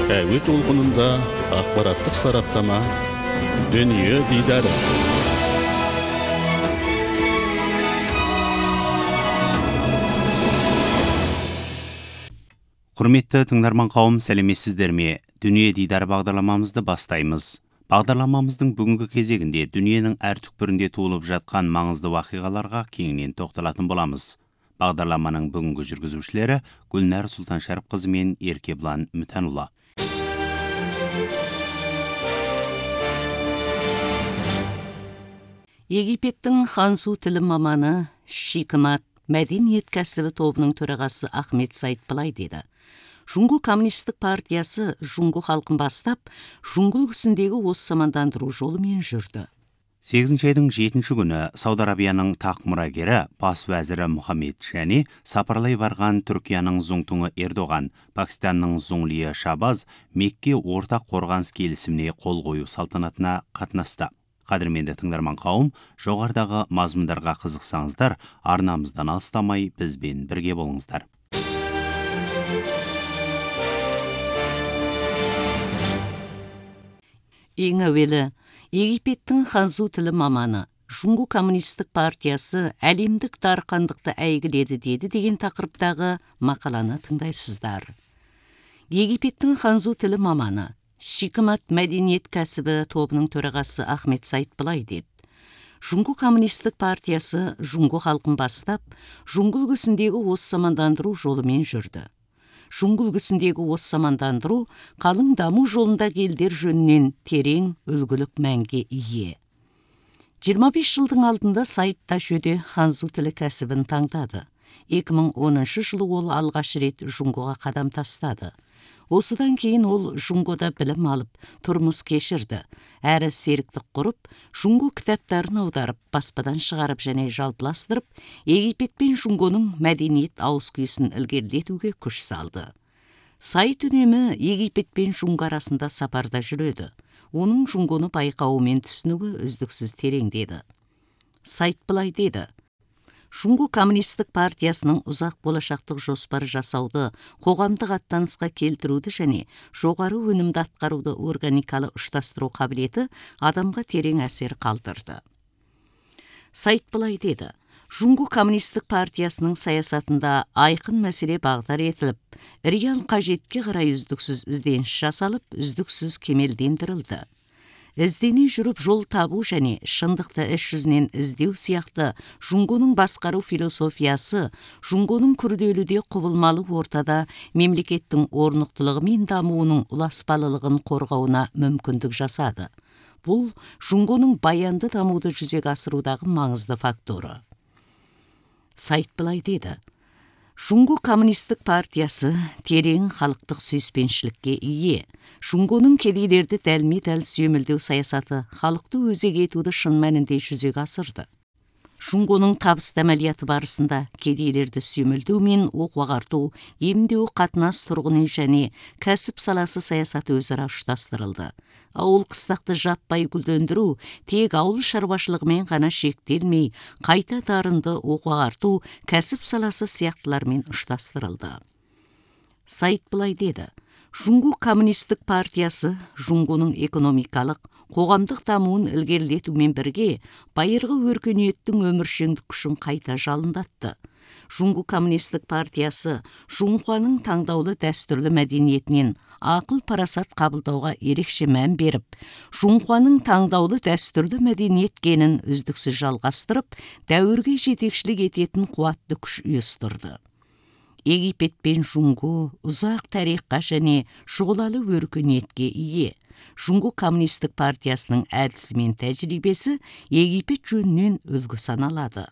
әуе толқынында ақпараттық сараптама, дүние дидары. Құрметті тыңдарман қауым, сәлеметсіздер ме? Дүние дидары бағдарламамызды бастаймыз. Бағдарламамыздың бүгінгі кезегінде дүниенің әр түкпірінде туылып жатқан маңызды уақиғаларға кеңінен тоқталатын боламыз. Бағдарламаның бүгінгі жүргізушілері Гүлнәр Сұлтаншәріпқызы мен Еркебұлан Мүтәнұлы. Египеттің Хансу тілі маманы Шикмат мәдениет кәсібі тобының төрағасы Ахмет Саид былай деді: Жұңгу коммунистік партиясы жұңгу халқын бастап, жұңгул күсіндегі осы самандандыру жолымен жүрді. 8 айдың 7-ші күні Сауд Арабияның тақ мұрагері бас вәзірі Мұхаммед және сапарлай барған Түркияның зұңтұңы Ердоған, Пакистанның зұңлиы Шабаз Мекке ортақ қорғаныс келісіміне қол қою салтанатына қатынасты. Қадірменді тыңдарман қауым, жоғарыдағы мазмұндарға қызықсаңыздар, арнамыздан алыстамай бізбен бірге болыңыздар. Ең әуелі, Египеттің Ханзу тілі маманы Жұңгу коммунистік партиясы әлемдік тарқандықты әйгіледі деді деген тақырыптағы мақаланы тыңдайсыздар. Египеттің Ханзу тілі маманы Шикмат мәдениет кәсібі тобының төрағасы Ахмет Саид былай деді: Жұңгу коммунистік партиясы жұңгу халқын бастап, жұңгул күсіндегі осы самандандыру жолымен жүрді. Жұңгул күсіндегі осы самандандыру қалың даму жолында елдер жөнінен терең үлгілік мәнге ие. 25 жылдың алдында Саид Ташөде Ханзу тілі кәсібін таңдады. 2010 жылы ол алғаш рет жұңгуға қадам тастады. Осыдан кейін ол жұңгуда білім алып, тұрмыс кешірді, әрі серіктік құрып, жұңгу кітаптарын аударып, баспадан шығарып және жалпыластырып, Египет пен жұңгуның мәдениет ауызкүйісін ілгерілетуге күш салды. Саид үнемі Египет пен жұңгу арасында сапарда жүреді. Оның жұңгуны байқауы мен түсінуі үздіксіз тереңдеді. Саид былай деді: Жұңгу коммунистік партиясының ұзақ болашақтық жоспары жасауды, қоғамдық аттанысқа келтіруді және жоғары өнімді атқаруды органикалы ұштастыру қабілеті адамға терең әсер қалдырды. Саид былай деді: Жұңгу коммунистік партиясының саясатында айқын мәселе бағдар етіліп, реал қажетке қарай үздіксіз ізденіс жасалып, үздіксіз кемелдендірілді. Іздене жүріп жол табу және шындықты іс жүзінен іздеу сияқты жұңгуның басқару философиясы жұңгуның күрделіде құбылмалы ортада мемлекеттің орнықтылығы мен дамуының ұласпалылығын қорғауына мүмкіндік жасады. Бұл жұңгуның баянды дамуды жүзеге асырудағы маңызды факторы. Саид былай деді: Жұңгу коммунистік партиясы терең халықтық сүйіспеншілікке ие. Жұңгуның кедейлерді дәлме-дәл сүйемелдеу саясаты халықты өзек етуді шын мәнінде жүзеге асырды. Жұңгуның табысты әмәлияты барысында кедейлерді сүйемелдеу мен оқу-ағарту, емдеу, қатынас, тұрғын үй және кәсіп саласы саясаты өзара ұштастырылды. Ауыл қыстақты жаппай гүлдендіру тек ауыл шаруашылығымен ғана шектелмей, қайта дарынды оқу-ағарту, кәсіп саласы сияқтылармен ұштастырылды. Саид былай деді: Жұңгу коммунистік партиясы жұңгуның экономикалық, қоғамдық дамуын ілгерілетумен бірге байырғы өркениеттің өміршеңдік күшін қайта жалындатты. Жұңгу коммунистік партиясы Жұңхуаның таңдаулы дәстүрлі мәдениетінен ақыл-парасат қабылдауға ерекше мән беріп, Жұңхуаның таңдаулы дәстүрлі мәдениет генін үздіксіз жалғастырып, дәуірге жетекшілік ететін қуатты күш ұйыстырды. Египет пен жұңгу ұзақ тарихқа және шұғылалы өркениетке ие. Жұңгу коммунистік партиясының әдісі мен тәжірибесі Египет жөнінен үлгі саналады.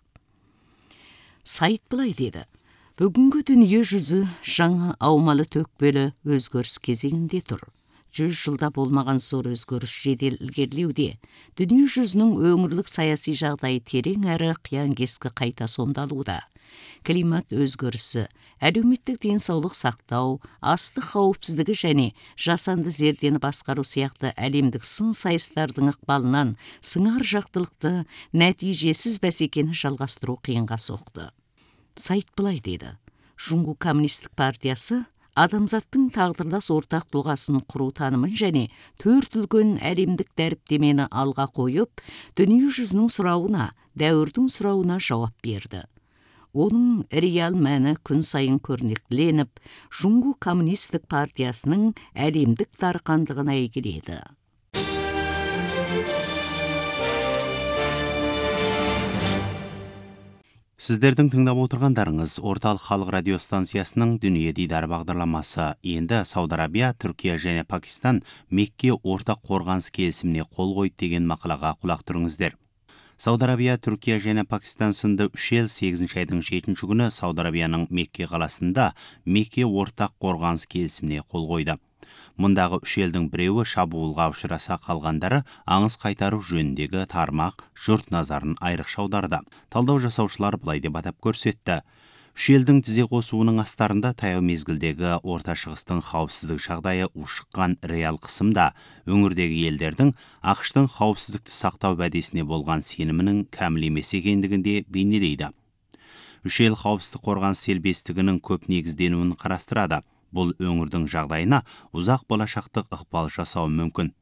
Саид былай деді: Бүгінгі дүние жүзі жаңа аумалы төкпелі өзгеріс кезеңінде тұр. 100 жылда болмаған зор өзгеріс жедел ілгерілеуде. Дүние жүзінің өңірлік саяси жағдайы терең әрі қиян-кескі қайта сомдалуда. Климат өзгерісі, әлеуметтік денсаулық сақтау, астық қауіпсіздігі және жасанды зердені басқару сияқты әлемдік сын сайыстардың ықпалынан сыңар жақтылықты, нәтижесіз бәсекені жалғастыру қиынға соқты. Саид былай деді: Жұңгу коммунистік партиясы адамзаттың тағдырлас ортақ тұлғасын құру танымын және төрт үлкен әлемдік дәріптемені алға қойып, дүние жүзінің сұрауына, дәуірдің сұрауына жауап берді. Оның реал мәні күн сайын көрнектіленіп, Жұңгу коммунистік партиясының әлемдік тарқандығына әйгіледі. Сіздердің тыңдап отырғандарыңыз Орталық халық радиостанциясының Дүние дидары бағдарламасы. Енді Сауд Арабия, Түркия және Пакистан Мекке ортақ қорғаныс келісіміне қол қойды деген мақалаға құлақ түріңіздер. Сауд Арабия, Түркия және Пакистан сынды үш ел 8 айдың 7 күні Сауд Арабияның Мекке қаласында Мекке ортақ қорғаныс келісіміне қол қойды. Мұндағы үш елдің біреуі шабуылға ұшыраса қалғандары аңыз қайтару жөніндегі тармақ жұрт назарын айрықша аударды. Талдау жасаушылар былай деп атап көрсетті. Үш елдің тізе қосуының астарында таяу мезгілдегі Орта Шығыстың қауіпсіздік жағдайы ушыққан реал қысымда өңірдегі елдердің ақш-тың қауіпсіздікті сақтау уәдесіне болған сенімінің кәміл емес екендігінде бейнелейді. Үш ел қауіпсіздік қорғаныс сербестігінің көп негізденуін қарастырады. Бұл өңірдің жағдайына ұзақ болашақтық ықпал жасауы мүмкін.